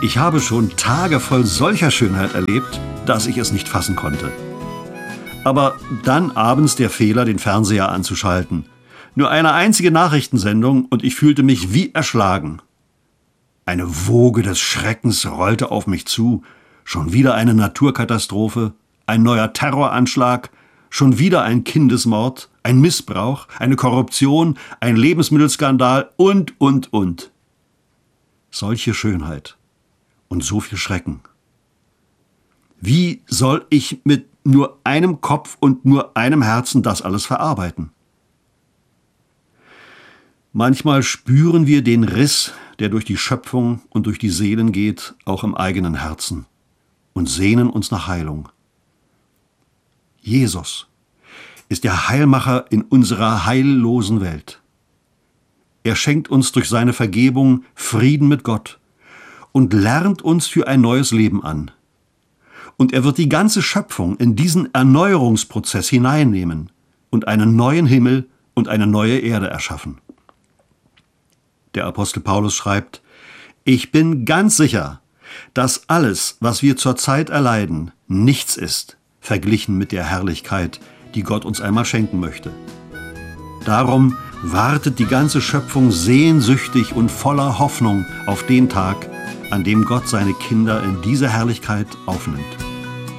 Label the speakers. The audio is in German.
Speaker 1: Ich habe schon Tage voll solcher Schönheit erlebt, dass ich es nicht fassen konnte. Aber dann abends der Fehler, den Fernseher anzuschalten. Nur eine einzige Nachrichtensendung und ich fühlte mich wie erschlagen. Eine Woge des Schreckens rollte auf mich zu. Schon wieder eine Naturkatastrophe, ein neuer Terroranschlag, schon wieder ein Kindesmord, ein Missbrauch, eine Korruption, ein Lebensmittelskandal und. Solche Schönheit und so viel Schrecken. Wie soll ich mit nur einem Kopf und nur einem Herzen das alles verarbeiten? Manchmal spüren wir den Riss, der durch die Schöpfung und durch die Seelen geht, auch im eigenen Herzen und sehnen uns nach Heilung. Jesus ist der Heilmacher in unserer heillosen Welt. Er schenkt uns durch seine Vergebung Frieden mit Gott und lernt uns für ein neues Leben an. Und er wird die ganze Schöpfung in diesen Erneuerungsprozess hineinnehmen und einen neuen Himmel und eine neue Erde erschaffen. Der Apostel Paulus schreibt: Ich bin ganz sicher, dass alles, was wir zurzeit erleiden, nichts ist, verglichen mit der Herrlichkeit, die Gott uns einmal schenken möchte. Darum wartet die ganze Schöpfung sehnsüchtig und voller Hoffnung auf den Tag, an dem Gott seine Kinder in diese Herrlichkeit aufnimmt.